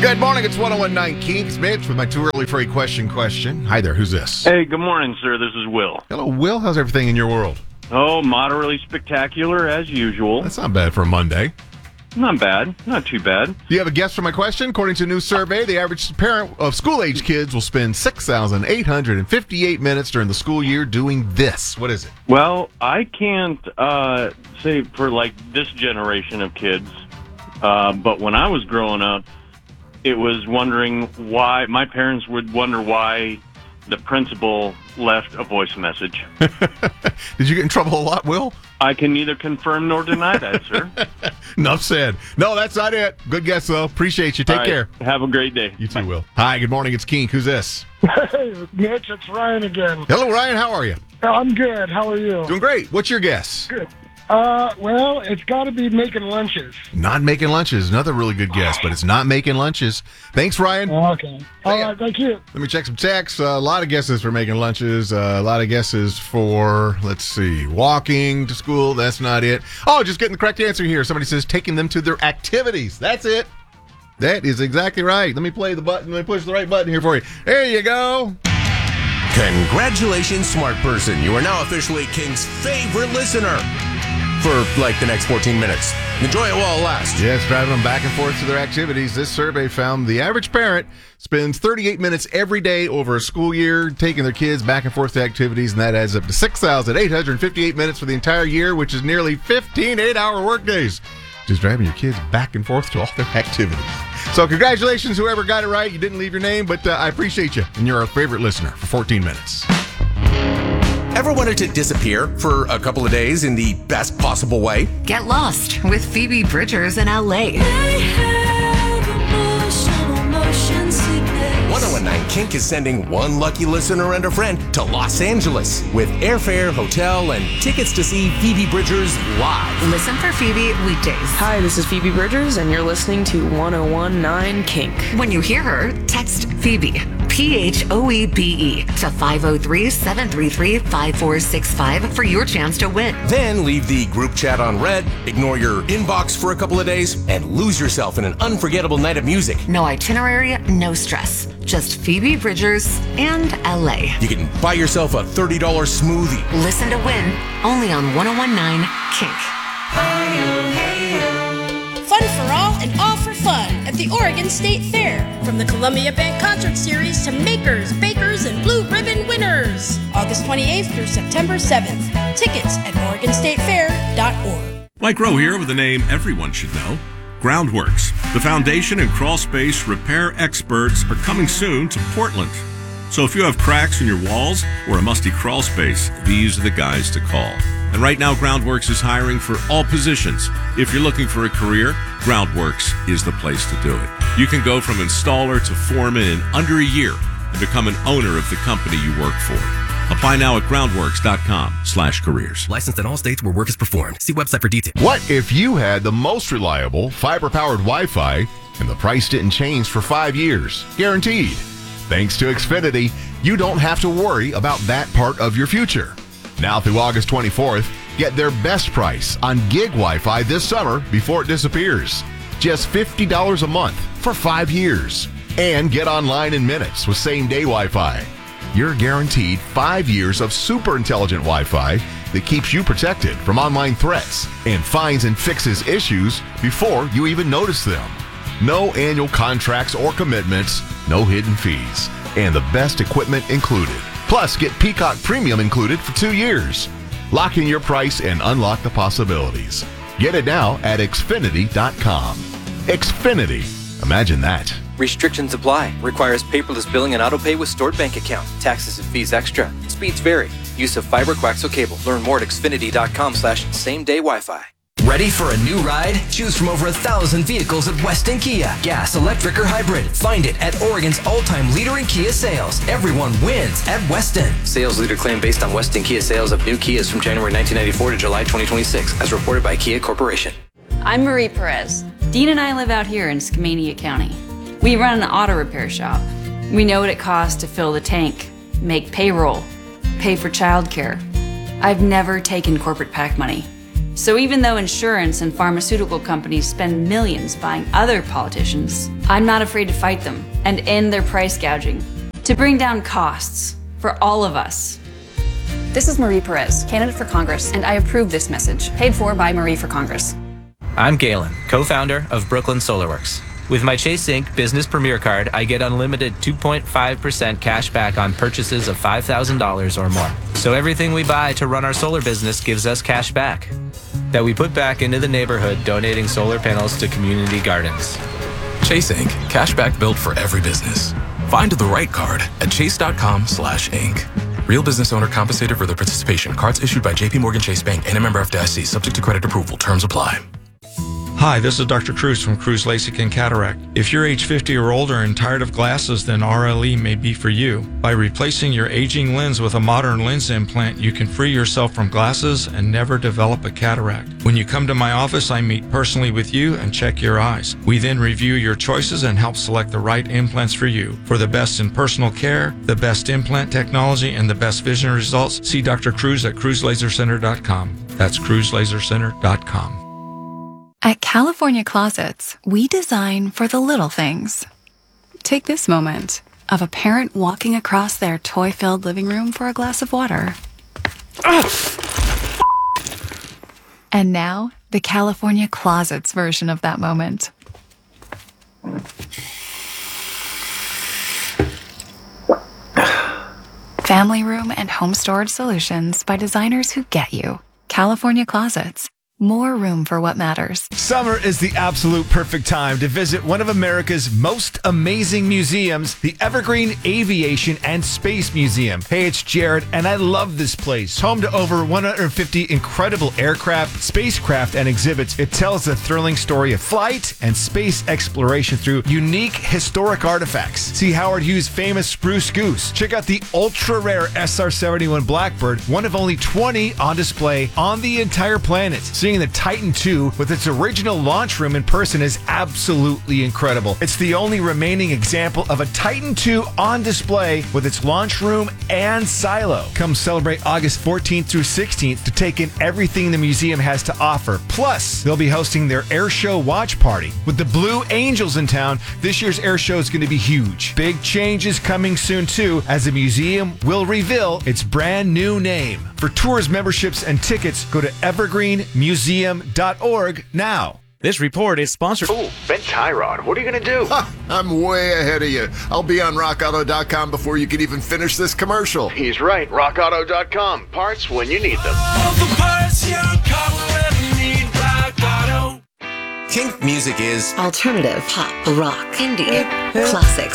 Good morning, it's 1019 Kinks. Mitch with my too early for a question. Hi there, who's this? Hey, good morning, sir. This is Will. Hello, Will. How's everything in your world? Oh, moderately spectacular as usual. That's not bad for a Monday. Not bad. Not too bad. Do you have a guess for my question? According to a new survey, the average parent of school-age kids will spend 6,858 minutes during the school year doing this. What is it? Well, I can't say for like this generation of kids, but when I was growing up, it was wondering why my parents would wonder why the principal left a voice message. Did you get in trouble a lot, Will? I can neither confirm nor deny that, sir. Enough said. No, that's not it. Good guess, though. Appreciate you. Take care. Have a great day. You too, Will. Hi, good morning. It's Kink. Who's this? Hey, Mitch, it's Ryan again. Hello, Ryan. How are you? I'm good. How are you? Doing great. What's your guess? Good. Well, it's got to be making lunches. Not making lunches. Another really good guess, but it's not making lunches. Thanks, Ryan. Okay. All right, thank you. Let me check some texts. A lot of guesses for making lunches. A lot of guesses for, let's see, walking to school. That's not it. Oh, just getting the correct answer here. Somebody says taking them to their activities. That's it. That is exactly right. Let me play the button. Let me push the right button here for you. There you go. Congratulations, smart person. You are now officially King's favorite listener for like the next 14 minutes. Enjoy it while it lasts. Yes, driving them back and forth to their activities. This survey found the average parent spends 38 minutes every day over a school year taking their kids back and forth to activities, and that adds up to 6,858 minutes for the entire year, which is nearly 15 8-hour workdays. Just driving your kids back and forth to all their activities. So congratulations, whoever got it right. You didn't leave your name, but I appreciate you, and you're our favorite listener for 14 minutes. Ever wanted to disappear for a couple of days in the best possible way? Get lost with Phoebe Bridgers in LA. 1019 Kink is sending one lucky listener and a friend to Los Angeles with airfare, hotel, and tickets to see Phoebe Bridgers live. Listen for Phoebe weekdays. Hi, this is Phoebe Bridgers, and you're listening to 1019 Kink. When you hear her, text Phoebe, PHOEBE, to 503-733-5465 for your chance to win. Then leave the group chat on red, ignore your inbox for a couple of days, and lose yourself in an unforgettable night of music. No itinerary, no stress. Just Phoebe Bridgers and LA. You can buy yourself a $30 smoothie. Listen to win only on 1019 Kink. Fun for all and all for fun at the Oregon State Fair. From the Columbia Band Concert Series to makers, bakers, and blue ribbon winners. August 28th through September 7th. Tickets at OregonStateFair.org. Mike Rowe here with a name everyone should know. Groundworks. The foundation and crawl space repair experts are coming soon to Portland. So if you have cracks in your walls or a musty crawl space, these are the guys to call. And right now, Groundworks is hiring for all positions. If you're looking for a career, Groundworks is the place to do it. You can go from installer to foreman in under a year and become an owner of the company you work for. Apply now at groundworks.com/careers. Licensed in all states where work is performed. See website for details. What if you had the most reliable fiber-powered Wi-Fi and the price didn't change for 5 years? Guaranteed. Thanks to Xfinity, you don't have to worry about that part of your future. Now through August 24th, get their best price on gig Wi-Fi this summer before it disappears. Just $50 a month for 5 years. And get online in minutes with same-day Wi-Fi. You're guaranteed 5 years of super intelligent Wi-Fi that keeps you protected from online threats and finds and fixes issues before you even notice them. No annual contracts or commitments, no hidden fees, and the best equipment included. Plus, get Peacock Premium included for 2 years. Lock in your price and unlock the possibilities. Get it now at Xfinity.com. Xfinity. Imagine that. Restrictions apply. Requires paperless billing and autopay with stored bank account. Taxes and fees extra. Speeds vary. Use of fiber coaxial cable. Learn more at Xfinity.com/same-day Wi-Fi. Ready for a new ride? Choose from over 1,000 vehicles at Weston Kia. Gas, electric, or hybrid. Find it at Oregon's all-time leader in Kia sales. Everyone wins at Weston. Sales leader claim based on Weston Kia sales of new Kias from January 1994 to July 2026, as reported by Kia Corporation. I'm Marie Perez. Dean and I live out here in Skamania County. We run an auto repair shop. We know what it costs to fill the tank, make payroll, pay for childcare. I've never taken corporate PAC money, So even though insurance and pharmaceutical companies spend millions buying other politicians, I'm not afraid to fight them and end their price gouging to bring down costs for all of us. This is Marie Perez, candidate for Congress, and I approve this message, paid for by Marie for Congress. I'm Galen, co-founder of Brooklyn SolarWorks. With my Chase Inc. Business Premier Card, I get unlimited 2.5% cash back on purchases of $5,000 or more. So everything we buy to run our solar business gives us cash back that we put back into the neighborhood, donating solar panels to community gardens. Chase Inc. Cashback built for every business. Find the right card at chase.com/inc. Real business owner compensated for their participation. Cards issued by JP Morgan Chase Bank and a member FDIC. Subject to credit approval. Terms apply. Hi, this is Dr. Cruz from Cruz LASIK and Cataract. If you're age 50 or older and tired of glasses, then RLE may be for you. By replacing your aging lens with a modern lens implant, you can free yourself from glasses and never develop a cataract. When you come to my office, I meet personally with you and check your eyes. We then review your choices and help select the right implants for you. For the best in personal care, the best implant technology, and the best vision results, see Dr. Cruz at cruzlasercenter.com. That's cruzlasercenter.com. At California Closets, we design for the little things. Take this moment of a parent walking across their toy-filled living room for a glass of water. And now, the California Closets version of that moment. Family room and home storage solutions by designers who get you. California Closets. More room for what matters. Summer is the absolute perfect time to visit one of America's most amazing museums, the Evergreen Aviation and Space Museum. Hey, it's Jared, and I love this place. Home to over 150 incredible aircraft, spacecraft, and exhibits, it tells a thrilling story of flight and space exploration through unique historic artifacts. See Howard Hughes' famous Spruce Goose. Check out the ultra-rare SR-71 Blackbird, one of only 20 on display on the entire planet. Seeing the Titan II with its original launch room in person is absolutely incredible. It's the only remaining example of a Titan II on display with its launch room and silo. Come celebrate August 14th through 16th to take in everything the museum has to offer. Plus, they'll be hosting their air show watch party. With the Blue Angels in town, this year's air show is going to be huge. Big changes coming soon too, as the museum will reveal its brand new name. For tours, memberships, and tickets, go to evergreenmuseum.org now. This report is sponsored. Oh, Ben Tyrod, what are you going to do? I'm way ahead of you. I'll be on rockauto.com before you can even finish this commercial. He's right. rockauto.com. Parts when you need them. All the parts your car will ever need. Rock Auto. Kink music is alternative, pop, rock, indie, classics.